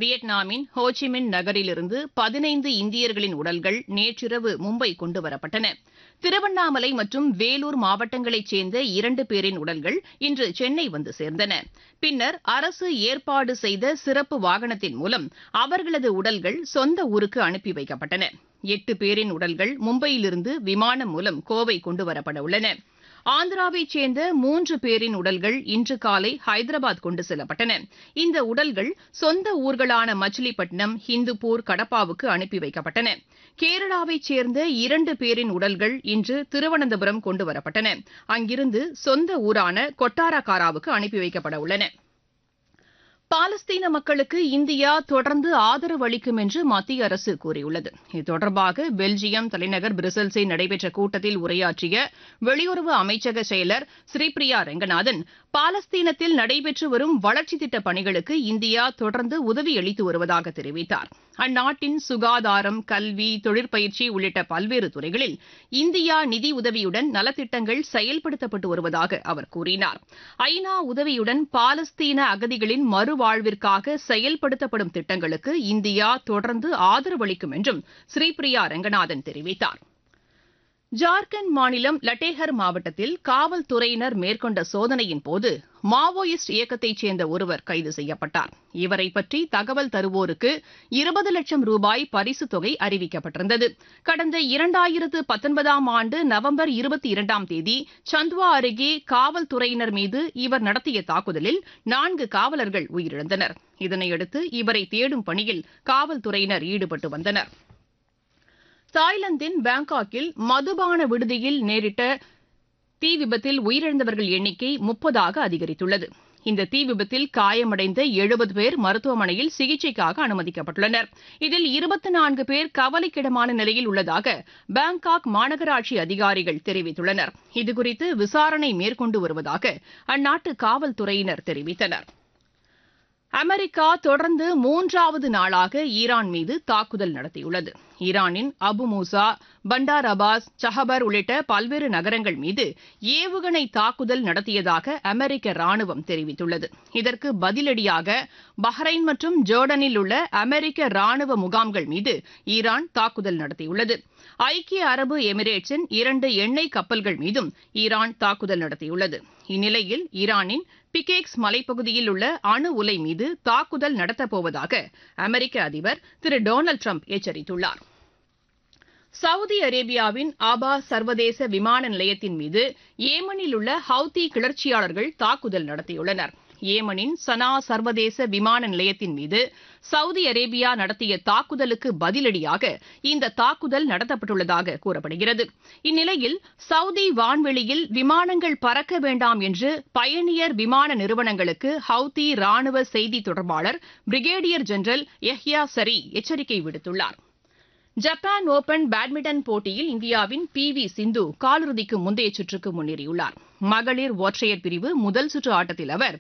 வியட்நாமின் Ho Chi Minh நகரிலிருந்து 15 இந்தியர்களின் உடல்கள் நேற்றிரவு மும்பை கொண்டுவரப்பட்டன. திருவண்ணாமலை மற்றும் வேலூர் மாவட்டங்களைச் சேர்ந்த 2 பேரின் உடல்கள் இன்று சென்னை வந்து சேர்ந்தன. பின்னர் அரசு ஏற்பாடு செய்த சிறப்பு வாகனத்தின் மூலம் அவர்களது உடல்கள் சொந்த ஊருக்கு அனுப்பி வைக்கப்பட்டன. 8 பேரின் உடல்கள் மும்பையிலிருந்து விமானம் மூலம் கோவை கொண்டுவரப்பட உள்ளன. ஆந்திராவைச் சேர்ந்த 3 பேரின் உடல்கள் இன்று காலை ஹைதராபாத் கொண்டு செல்லப்பட்டன. இந்த உடல்கள் சொந்த ஊர்களான மச்சிலிப்பட்டினம், ஹிந்துப்பூர், கடப்பாவுக்கு அனுப்பி வைக்கப்பட்டன. கேரளாவைச் சேர்ந்த 2 பேரின் உடல்கள் இன்று திருவனந்தபுரம் கொண்டுவரப்பட்டன. அங்கிருந்து சொந்த ஊரான கொட்டாரக்காராவுக்கு அனுப்பி வைக்கப்பட உள்ளன. பாலஸ்தீன மக்களுக்கு இந்தியா தொடர்ந்து ஆதரவு அளிக்கும் என்று மத்திய அரசு கூறியுள்ளது. இது தொடர்பாக பெல்ஜியம் தலைநகர் பிரசல்ஸில் நடைபெற்ற கூட்டத்தில் உரையாற்றிய வெளியுறவு அமைச்சக செயலர் ஸ்ரீபிரியா ரெங்கநாதன், பாலஸ்தீனத்தில் நடைபெற்று வரும் வளர்ச்சித் திட்டப் பணிகளுக்கு இந்தியா தொடர்ந்து உதவியளித்து வருவதாக தெரிவித்தார். அந்நாட்டின் சுகாதாரம், கல்வி, தொழிற்பயிற்சி உள்ளிட்ட பல்வேறு துறைகளில் இந்தியா நிதியுதவியுடன் நலத்திட்டங்கள் செயல்படுத்தப்பட்டு வருவதாக அவர் கூறினார். ஐநா உதவியுடன் பாலஸ்தீன அகதிகளின் மறுவாழ்விற்காக செயல்படுத்தப்படும் திட்டங்களுக்கு இந்தியா தொடர்ந்து ஆதரவு அளிக்கும் என்றும் ஸ்ரீபிரியா ரெங்கநாதன் தெரிவித்தார். ஜார்க்கண்ட் மாநிலம் லட்டேகர் மாவட்டத்தில் காவல்துறையினர் மேற்கொண்ட சோதனையின்போது மாவோயிஸ்ட் இயக்கத்தைச் சேர்ந்த ஒருவர் கைது செய்யப்பட்டார். இவரை பற்றி தகவல் தருவோருக்கு 20 லட்சம் ரூபாய் பரிசுத் தொகை அறிவிக்கப்பட்டிருந்தது. கடந்த 2019ஆம் ஆண்டு நவம்பர் 22ஆம் தேதி சந்த்வா அருகே காவல்துறையினர் மீது இவர் நடத்திய தாக்குதலில் 4 காவலர்கள் உயிரிழந்தனர். இதனையடுத்து இவரை தேடும் பணியில் காவல்துறையினர் ஈடுபட்டு வந்தனர். தாய்லாந்தின் பாங்காக்கில் மதுபான விடுதியில் நேரிட்ட தீ விபத்தில் உயிரிழந்தவர்கள் எண்ணிக்கை 30ஆக அதிகரித்துள்ளது. இந்த தீ விபத்தில் காயமடைந்த 70 பேர் மருத்துவமனையில் சிகிச்சைக்காக அனுமதிக்கப்பட்டுள்ளனர். இதில் 24 பேர் கவலைக்கிடமான நிலையில் உள்ளதாக பாங்காக் மாநகராட்சி அதிகாரிகள் தெரிவித்துள்ளனர். இதுகுறித்து விசாரணை மேற்கொண்டு வருவதாக அந்நாட்டு காவல்துறையினர் தெரிவித்தனர். அமெரிக்கா தொடர்ந்து 3வது நாளாக ஈரான் மீது தாக்குதல் நடத்தியுள்ளது. ஈரானின் அபு மூசா, பண்டார் அபாஸ், சஹபர் உள்ளிட்ட பல்வேறு நகரங்கள் மீது ஏவுகணை தாக்குதல் நடத்தியதாக அமெரிக்க ராணுவம் தெரிவித்துள்ளது. இதற்கு பதிலடியாக பஹ்ரைன் மற்றும் ஜோர்டனில் உள்ள அமெரிக்க ராணுவ முகாம்கள் மீது ஈரான் தாக்குதல் நடத்தியுள்ளது. ஐக்கிய அரபு எமிரேட்ஸின் 2 எண்ணெய் கப்பல்கள் மீதும் ஈரான் தாக்குதல் நடத்தியுள்ளது. இந்நிலையில் ஈரானின் பிகேக்ஸ் மலைப்பகுதியில் உள்ள அணு உலை மீது தாக்குதல் நடத்தப்போவதாக அமெரிக்க அதிபர் திரு டொனால்டு டிரம்ப் எச்சரித்துள்ளார். சவுதி அரேபியாவின் ஆபா சர்வதேச விமான நிலையத்தின் மீது ஏமனில் உள்ள ஹவுதி கிளர்ச்சியாளர்கள் தாக்குதல் நடத்தியுள்ளனர். ஏமனின் சனா சர்வதேச விமான நிலையத்தின் மீது சவுதி அரேபியா நடத்திய தாக்குதலுக்கு பதிலடியாக இந்த தாக்குதல் நடத்தப்பட்டுள்ளதாக கூறப்படுகிறது. இந்நிலையில் சவுதி வான்வெளியில் விமானங்கள் பறக்க வேண்டாம் என்று பயணியர் விமான நிறுவனங்களுக்கு ஹவுதி ராணுவ செய்தி தொடர்பாளர் பிரிகேடியர் ஜெனரல் யஹ்யா சரி எச்சரிக்கை விடுத்துள்ளார். ஜப்பான் ஓபன் பேட்மிண்டன் போட்டியில் இந்தியாவின் PV சிந்து காலிறுதிக்கு முந்தைய சுற்றுக்கு முன்னேறியுள்ளார். மகளிர் ஒற்றையர் பிரிவு முதல் சுற்று ஆட்டத்தில் அவர்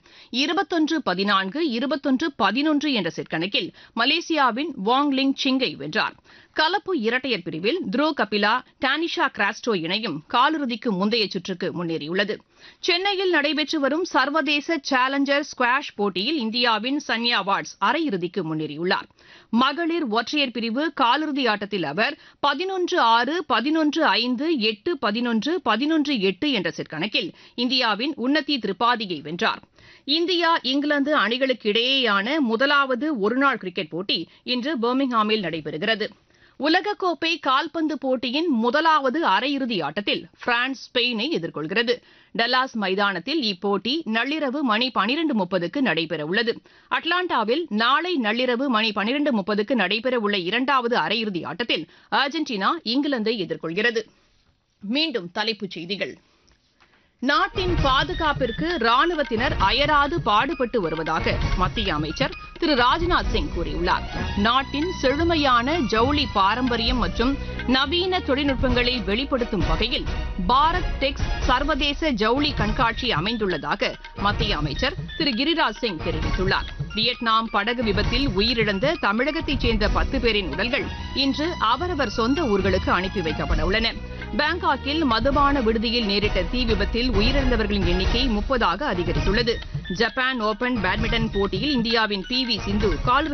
21-14, 21-11 என்ற செட் கணக்கில் மலேசியாவின் வாங் லிங் சிங்கை வென்றார். கலப்பு இரட்டையர் பிரிவில் த்ருவ் கபிலா, டானிஷா கிராஸ்டோ இணையும் காலிறுதிக்கு முந்தைய சுற்றுக்கு முன்னேறியுள்ளது. சென்னையில் நடைபெற்று வரும் சர்வதேச சேலஞ்சர் ஸ்குவாஷ் போட்டியில் இந்தியாவின் சன்யா வாட்ஸ் அரையிறுதிக்கு முன்னேறியுள்ளார். மகளிர் ஒற்றையர் பிரிவு காலிறுதி ஆட்டத்தில் அவர் 11-6, 11-5, 8-11, 11-8 என்ற செட் கணக்கில் இந்தியாவின் உன்னதி திரிபாதியை வென்றார். இந்தியா இங்கிலாந்து அணிகளுக்கு இடையேயான முதலாவது ஒருநாள் கிரிக்கெட் போட்டி இன்று பர்மிங்ஹாமில் நடைபெறுகிறது. உலகக்கோப்பை கால்பந்து போட்டியின் முதலாவது அரையிறுதி ஆட்டத்தில் பிரான்ஸ் ஸ்பெயினை எதிர்கொள்கிறது. டல்லாஸ் மைதானத்தில் இப்போட்டி நள்ளிரவு மணி 12:30க்கு நடைபெறவுள்ளது. அட்லாண்டாவில் நாளை நள்ளிரவு மணி 12:30க்கு நடைபெறவுள்ள 2வது அரையிறுதி ஆட்டத்தில் அர்ஜென்டினா இங்கிலாந்தை எதிர்கொள்கிறது. மீண்டும் தலைப்புச் செய்திகள். நாட்டின் பாதுகாப்பிற்கு ராணுவத்தினர் அயராது பாடுபட்டு வருவதாக மத்திய அமைச்சர் திரு ராஜ்நாத் சிங் கூறியுள்ளார். நாட்டின் செழுமையான ஜவுளி பாரம்பரியம் மற்றும் நவீன தொழில்நுட்பங்களை வெளிப்படுத்தும் வகையில் பாரத் டெக்ஸ் சர்வதேச ஜவுளி கண்காட்சி அமைந்துள்ளதாக மத்திய அமைச்சர் திரு கிரிராஜ் சிங் தெரிவித்துள்ளார். வியட்நாம் படகு விபத்தில் உயிரிழந்த தமிழகத்தைச் சேர்ந்த 10 பேரின் உடல்கள் இன்று அவரவர் சொந்த ஊர்களுக்கு அனுப்பி வைக்கப்பட உள்ளன. பாங்காக்கில் மதுபான விடுதியில் நேரிட்ட தீ விபத்தில் உயிரிழந்தவர்களின் எண்ணிக்கை 30ஆக அதிகரித்துள்ளது. ஜப்பான் ஓபன் பேட்மிண்டன் போட்டியில் இந்தியாவின் PV சிந்து